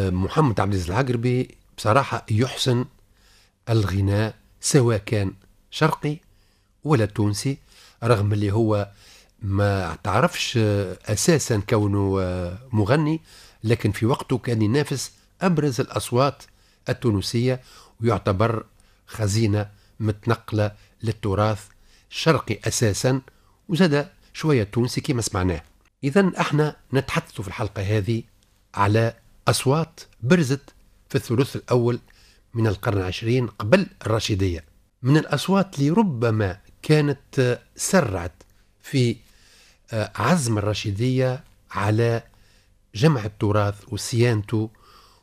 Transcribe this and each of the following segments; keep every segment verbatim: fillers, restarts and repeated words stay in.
محمد عبد العزيز العقربي بصراحة يحسن الغناء سواء كان شرقي ولا تونسي، رغم اللي هو ما تعرفش أساسا كونه مغني، لكن في وقته كان ينافس أبرز الأصوات التونسية ويعتبر خزينة متنقلة للتراث الشرقي أساسا وزاد شوية تونسي كما سمعناه. إذا احنا نتحدث في الحلقة هذه على أصوات برزت في الثلث الأول من القرن العشرين قبل الرشيدية، من الأصوات اللي ربما كانت سرعت في عزم الرشيدية على جمع التراث وصيانته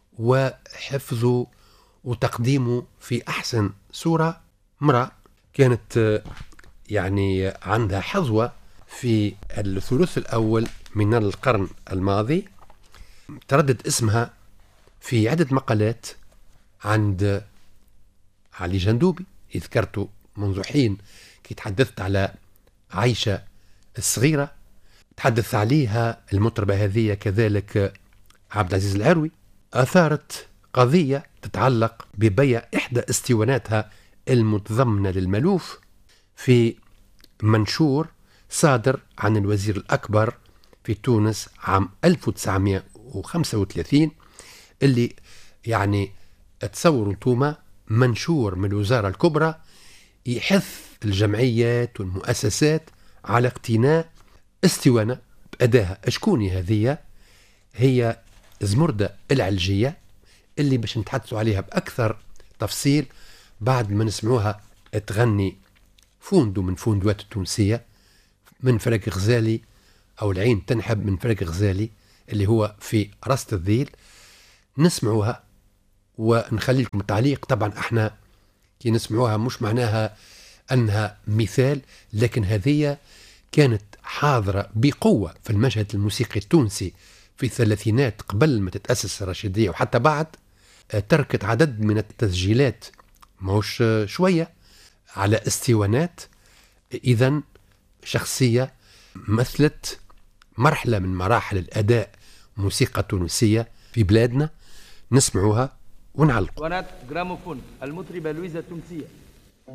وحفظه وتقديمه في أحسن صورة. امرأة كانت يعني عندها حظوة في الثلث الأول من القرن الماضي، تردد اسمها في عدة مقالات عند علي جندوبي، ذكرته منذ حين كي تحدثت على عيشة الصغيرة، تحدث عليها المطربة هذه كذلك عبد العزيز العروي. أثارت قضية تتعلق ببيع إحدى اسطواناتها المتضمنة للملوف في منشور صادر عن الوزير الأكبر في تونس عام ألف وتسعمائة وخمسة وثلاثين، اللي يعني تصوروا انتوما منشور من الوزارة الكبرى يحث الجمعيات والمؤسسات على اقتناء اسطوانة بأداها. شكوني هذه؟ هي زمردة العلجية، اللي باش نتحدثوا عليها بأكثر تفصيل بعد ما نسمعوها تغني فوندو من فوندوات التونسية، من فرق غزالي أو العين تنحب من فرق غزالي اللي هو في رصد الذيل. نسمعوها ونخلي لكم التعليق. طبعا احنا كي نسمعوها مش معناها أنها مثال، لكن هذه كانت حاضرة بقوة في المشهد الموسيقي التونسي في الثلاثينات قبل ما تتأسس الرشيدية وحتى بعد. تركت عدد من التسجيلات ماهوش شوية على اسطوانات. إذن شخصية مثلت مرحلة من مراحل الأداء موسيقى تونسية في بلادنا. نسمعوها ونعلق. اسطوانات جراموفون المطربة لويزا التونسية.